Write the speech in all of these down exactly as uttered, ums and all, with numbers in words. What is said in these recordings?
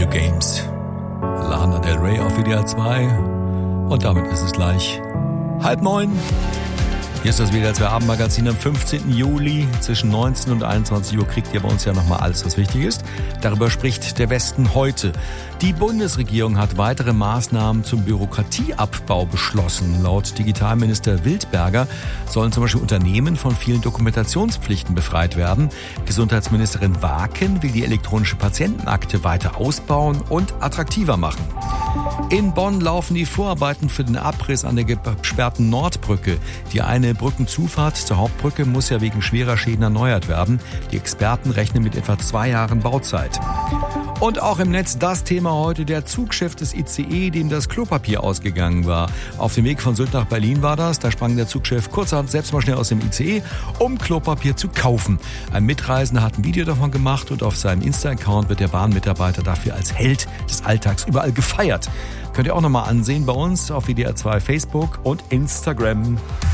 Games. Lana Del Rey auf W D R zwei. Und damit ist es gleich halb neun. Hier ist das W D R zwei Abendmagazin am fünfzehnten Juli. Zwischen neunzehn und einundzwanzig Uhr kriegt ihr bei uns ja nochmal alles, was wichtig ist. Darüber spricht der Westen heute. Die Bundesregierung hat weitere Maßnahmen zum Bürokratieabbau beschlossen. Laut Digitalminister Wildberger sollen zum Beispiel Unternehmen von vielen Dokumentationspflichten befreit werden. Gesundheitsministerin Waken will die elektronische Patientenakte weiter ausbauen und attraktiver machen. In Bonn laufen die Vorarbeiten für den Abriss an der gesperrten Nordbrücke. Die eine Brückenzufahrt zur Hauptbrücke muss ja wegen schwerer Schäden erneuert werden. Die Experten rechnen mit etwa zwei Jahren Bauzeit. Und auch im Netz das Thema heute, der Zugchef des I C E, dem das Klopapier ausgegangen war. Auf dem Weg von Sylt nach Berlin war das. Da sprang der Zugchef kurzerhand selbst mal schnell aus dem I C E, um Klopapier zu kaufen. Ein Mitreisender hat ein Video davon gemacht und auf seinem Insta-Account wird der Bahnmitarbeiter dafür als Held des Alltags überall gefeiert. Könnt ihr auch nochmal ansehen bei uns auf W D R zwei Facebook und Instagram.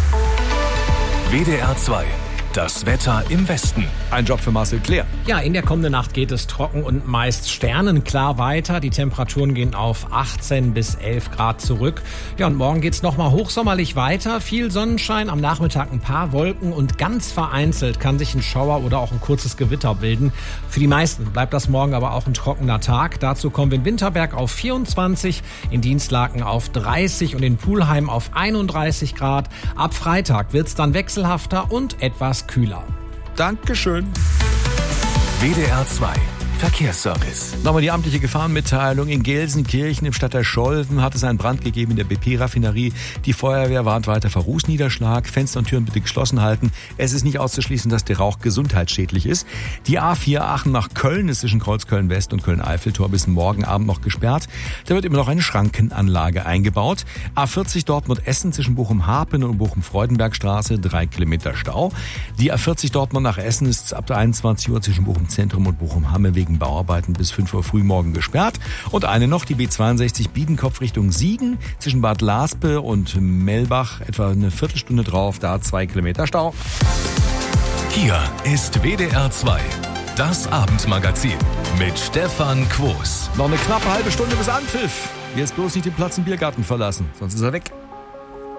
W D R zwei. Das Wetter im Westen. Ein Job für Marcel Claire. Ja, in der kommenden Nacht geht es trocken und meist sternenklar weiter. Die Temperaturen gehen auf achtzehn bis elf Grad zurück. Ja, und morgen geht's nochmal hochsommerlich weiter. Viel Sonnenschein, am Nachmittag ein paar Wolken und ganz vereinzelt kann sich ein Schauer oder auch ein kurzes Gewitter bilden. Für die meisten bleibt das morgen aber auch ein trockener Tag. Dazu kommen wir in Winterberg auf vierundzwanzig, in Dienstlaken auf dreißig und in Pulheim auf einunddreißig Grad. Ab Freitag wird's dann wechselhafter und etwas kühler. Dankeschön. W D R zwei Verkehrsservice. Nochmal die amtliche Gefahrenmitteilung. In Gelsenkirchen im Stadtteil Scholven hat es einen Brand gegeben in der B P-Raffinerie. Die Feuerwehr warnt weiter vor Rußniederschlag. Fenster und Türen bitte geschlossen halten. Es ist nicht auszuschließen, dass der Rauch gesundheitsschädlich ist. Die A vier Aachen nach Köln ist zwischen Kreuzköln-West und Köln-Eiffeltor bis morgen Abend noch gesperrt. Da wird immer noch eine Schrankenanlage eingebaut. A vierzig Dortmund-Essen zwischen Bochum-Harpen und Bochum-Freudenbergstraße, drei Kilometer Stau. Die A vierzig Dortmund nach Essen ist ab der einundzwanzig Uhr zwischen Bochum-Zentrum und Bochum-Hamme wegen Bauarbeiten bis fünf Uhr früh morgen gesperrt. Und eine noch, die B zweiundsechzig Biedenkopf Richtung Siegen zwischen Bad Laspe und Mellbach, etwa eine Viertelstunde drauf, da zwei Kilometer Stau. Hier ist W D R zwei, das Abendmagazin mit Stefan Quos. Noch eine knappe halbe Stunde bis Anpfiff. Jetzt bloß nicht den Platz im Biergarten verlassen, sonst ist er weg.